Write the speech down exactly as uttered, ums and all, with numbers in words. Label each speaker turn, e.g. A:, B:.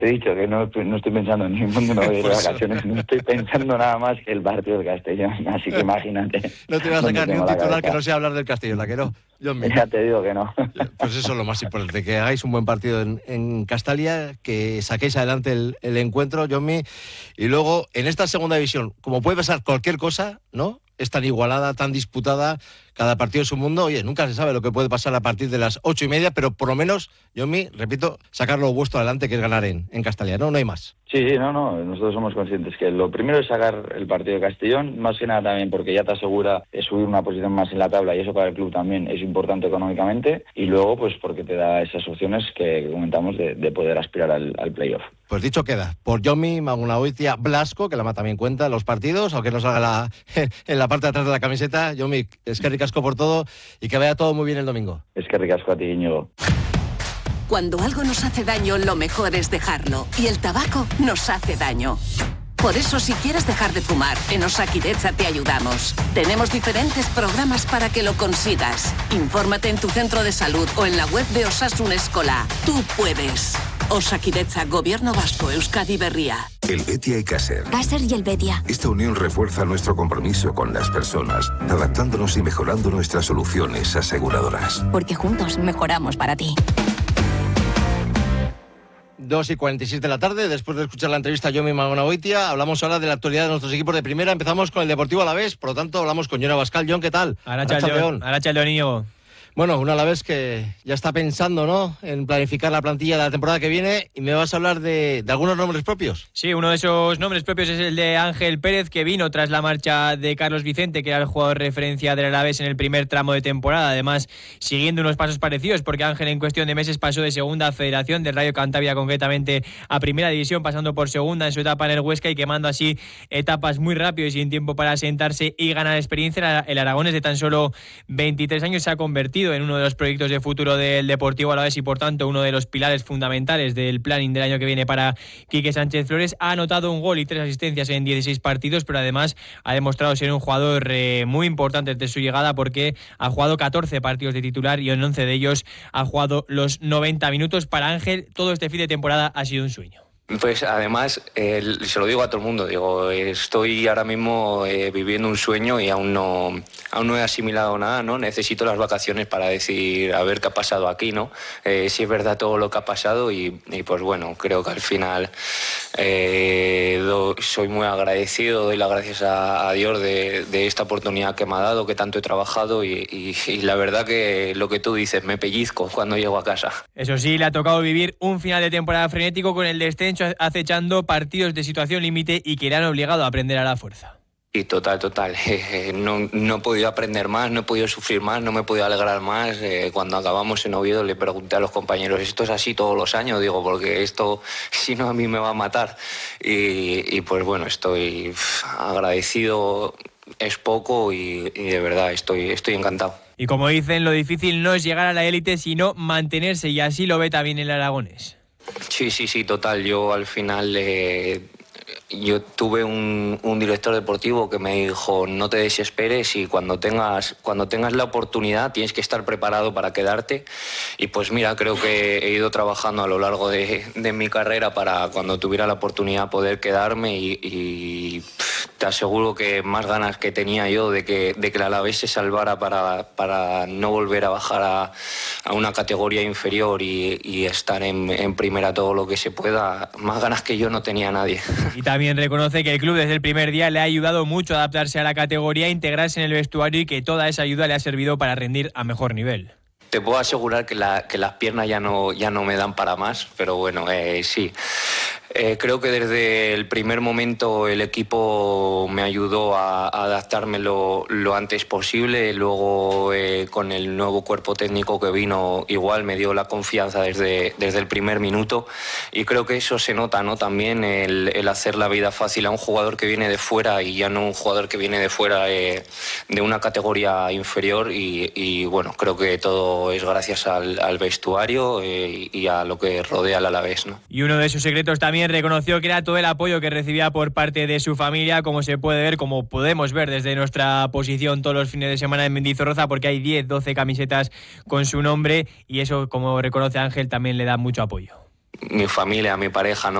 A: Te he dicho que no, no estoy pensando en ningún mundo de vacaciones, no estoy pensando nada más que el partido del Castellón, así que imagínate.
B: No te vas a sacar ni un titular que no sea hablar del Castellón, ¿la que no? Yo
A: ya te digo que no.
B: Pues eso es lo más importante, que hagáis un buen partido en, en Castalia, que saquéis adelante el, el encuentro, Jonmi, y luego en esta segunda división, como puede pasar cualquier cosa, ¿no? Es tan igualada, tan disputada, cada partido es un mundo. Oye, nunca se sabe lo que puede pasar a partir de las ocho y media, pero por lo menos, Jonmi, repito, sacar lo vuestro adelante, que es ganar en, en Castalia, ¿no? No hay más.
A: Sí, sí, no, no, nosotros somos conscientes que lo primero es sacar el partido de Castellón, más que nada también porque ya te asegura subir una posición más en la tabla y eso para el club también es importante económicamente, y luego pues porque te da esas opciones que comentamos de, de poder aspirar al, al playoff.
B: Pues dicho queda, por Jonmi Magunagoitia Blasco, que la mata también cuenta los partidos, aunque no salga la, en la parte de atrás de la camiseta. Jonmi, es que ricasco por todo y que vaya todo muy bien el domingo.
A: Es que ricasco a ti, Íñigo.
C: Cuando algo nos hace daño, lo mejor es dejarlo. Y el tabaco nos hace daño. Por eso, si quieres dejar de fumar, en Osakidetza te ayudamos. Tenemos diferentes programas para que lo consigas. Infórmate en tu centro de salud o en la web de Osasun Eskola. Tú puedes. Osakidetza, Gobierno Vasco, Euskadi Berria.
D: El Betia y Caser.
E: Caser y el Betia.
D: Esta unión refuerza nuestro compromiso con las personas, adaptándonos y mejorando nuestras soluciones aseguradoras.
E: Porque juntos mejoramos para ti.
B: dos y cuarenta y seis de la tarde, después de escuchar la entrevista a Jonmi Magunagoitia, hablamos ahora de la actualidad de nuestros equipos de primera. Empezamos con el Deportivo Alavés, por lo tanto hablamos con Jon Abascal. Jon, ¿qué tal?
F: Arratsaldeon, Arratsaldeon, Íñigo.
B: Bueno, un Alavés que ya está pensando, ¿no?, en planificar la plantilla de la temporada que viene, y me vas a hablar de, de algunos nombres propios.
F: Sí, uno de esos nombres propios es el de Ángel Pérez, que vino tras la marcha de Carlos Vicente, que era el jugador de referencia del Alavés en el primer tramo de temporada, además siguiendo unos pasos parecidos, porque Ángel en cuestión de meses pasó de segunda federación, del Rayo Cantabria concretamente, a primera división, pasando por segunda en su etapa en el Huesca y quemando así etapas muy rápido y sin tiempo para sentarse y ganar experiencia. El Aragones, de tan solo veintitrés años, se ha convertido en uno de los proyectos de futuro del Deportivo Alavés y por tanto uno de los pilares fundamentales del planning del año que viene para Quique Sánchez Flores. Ha anotado un gol y tres asistencias en dieciséis partidos, pero además ha demostrado ser un jugador eh, muy importante desde su llegada, porque ha jugado catorce partidos de titular y en once de ellos ha jugado los noventa minutos. Para Ángel, todo este fin de temporada ha sido un sueño.
G: Pues además, eh, se lo digo a todo el mundo, digo, estoy ahora mismo eh, viviendo un sueño y aún no, aún no he asimilado nada, ¿no? Necesito las vacaciones para decir, a ver qué ha pasado aquí, ¿no? Eh, si es verdad todo lo que ha pasado y, y pues bueno, creo que al final eh, do, soy muy agradecido, doy las gracias a, a Dios de, de esta oportunidad que me ha dado, que tanto he trabajado y, y, y la verdad que lo que tú dices, me pellizco cuando llego a casa.
F: Eso sí, le ha tocado vivir un final de temporada frenético con el descenso acechando, partidos de situación límite y que le han obligado a aprender a la fuerza.
G: Y total, total, eh, no, no he podido aprender más, no he podido sufrir más, no me he podido alegrar más. Eh, cuando acabamos en Oviedo le pregunté a los compañeros, ¿esto es así todos los años? Digo, porque esto, si no, a mí me va a matar. Y, y pues bueno, estoy uf, agradecido, es poco y, y de verdad estoy, estoy encantado.
F: Y como dicen, lo difícil no es llegar a la élite, sino mantenerse, y así lo ve también el Aragones.
G: Sí, sí, sí, total. Yo al final eh, yo tuve un, un director deportivo que me dijo, no te desesperes y cuando tengas, cuando tengas la oportunidad tienes que estar preparado para quedarte. Y pues mira, creo que he ido trabajando a lo largo de, de mi carrera para cuando tuviera la oportunidad poder quedarme y, y pff, te aseguro que más ganas que tenía yo de que, de que el Alavés se salvara para, para no volver a bajar a, a una categoría inferior y, y estar en, en primera todo lo que se pueda, más ganas que yo no tenía nadie.
F: Y también reconoce que el club desde el primer día le ha ayudado mucho a adaptarse a la categoría, integrarse en el vestuario y que toda esa ayuda le ha servido para rendir a mejor nivel.
G: Te puedo asegurar que, la, que las piernas ya no, ya no me dan para más, pero bueno, eh, sí. Eh, creo que desde el primer momento el equipo me ayudó a, a adaptarme lo, lo antes posible. Luego eh, con el nuevo cuerpo técnico que vino igual me dio la confianza desde, desde el primer minuto y creo que eso se nota, ¿no? También el, el hacer la vida fácil a un jugador que viene de fuera y ya no un jugador que viene de fuera eh, de una categoría inferior y, y bueno, creo que todo es gracias al, al vestuario eh, y a lo que rodea al Alavés, ¿no?
F: Y uno de sus secretos también reconoció que era todo el apoyo que recibía por parte de su familia, como se puede ver, como podemos ver desde nuestra posición todos los fines de semana en Mendizorroza, porque hay diez, doce camisetas con su nombre y eso, como reconoce Ángel, también le da mucho apoyo.
G: mi familia, mi pareja, ¿no?